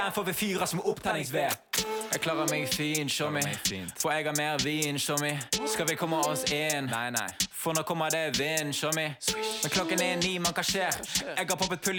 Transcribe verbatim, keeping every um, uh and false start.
får vi fyra som opptenningsved. Jeg klarer meg fin, show me. For jeg har mer vin, show me. Skal vi komme oss inn? Nei, nei. For nå kommer det vind, show me. Men klokken er ni, man, hva skjer? Jeg har poppet pull